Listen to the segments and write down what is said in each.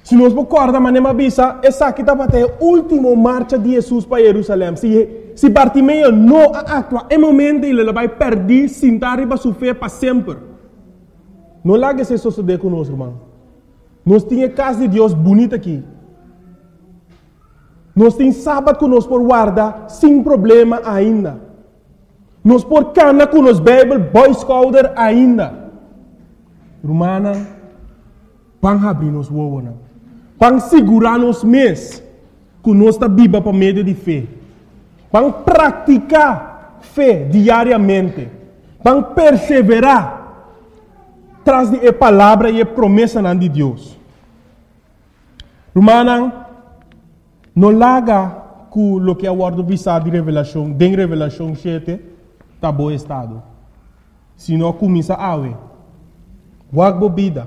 Se nós concorda, mas nem avisa, essa aqui está até a última marcha de Jesus para Jerusalém. Se Bartimeu não atua, é momento ele vai perder, sentar e vai sofrer para sempre. Não larga se suceder conosco, irmão. Nós temos a casa de Deus bonita aqui. Nós temos sábado que nós por guardar sem problema ainda. Nós por cana com os Bible, Boy Scouter ainda. Romana, vamos abrir nos olhos. Vamos segurar nos mês que nós está viva para meio de fé. Vamos praticar fé diariamente. Vamos perseverar tras de a palavra e a promessa de Deus. Romana, não larga com o que é o ordem visado de revelação, de revelação 7, está bom estado. Se não começa a ver, wag bobida,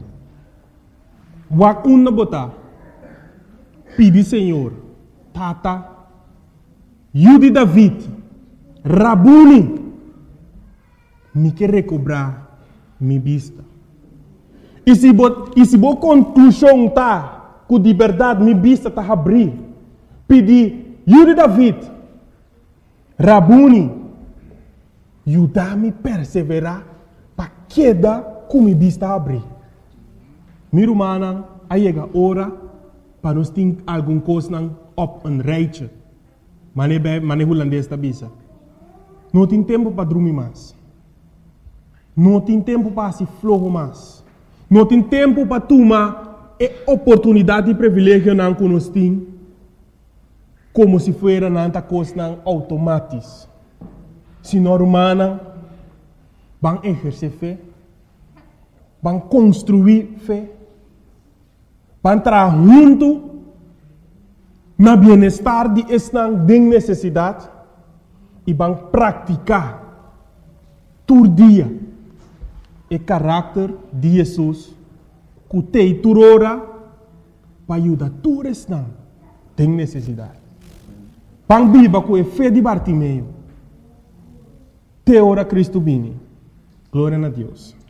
wag una botar, pedi Senhor, tata, Yudi David, Rabuni, me quer recobrar minha vista. E se boa conclusão tá, com de verdade minha vista está a abrir, pedi, Yudi David, Rabuni, ajuda-me a perseverar para quedar com minha vista a abrir. Minha irmã, aí chega a hora para nós ter alguma coisa op een rijtje. Mas holandês está bisa. Não tem tempo para dormir mais. Não tem tempo para se flojo mais. Não tem tempo para tomar a oportunidade e privilégio que nós temos como se fosse uma coisa automática. Se nós humanos vamos exercer fé, vamos construir fé, vamos trabalhar junto no bem-estar de esta necessidade e vamos praticar todo dia o caráter de Jesus que tem turora para ajudar todos esta tem necessidade. Vamos viver com a fé de Bartimeu. Te ora Cristo bene. Glória a Deus.